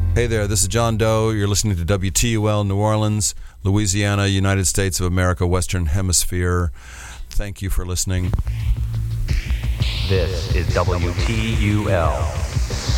Hey there, this is John Doe. You're listening to WTUL New Orleans, Louisiana, United States of America, Western Hemisphere. Thank you for listening. This is WTUL.